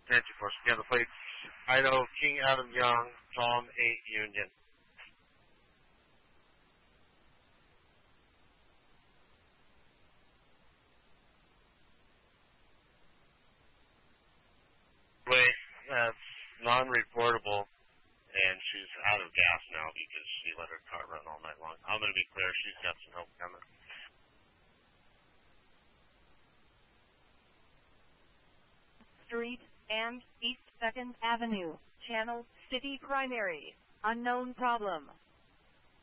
1024, scan the plates. Idaho, King Adam Young, Tom 8 Union. Wait, that's non-reportable, and she's out of gas now because she let her car run all night long. I'm going to be clear, she's got some help coming. Street and East 2nd Avenue, Channel City Primary. Unknown problem.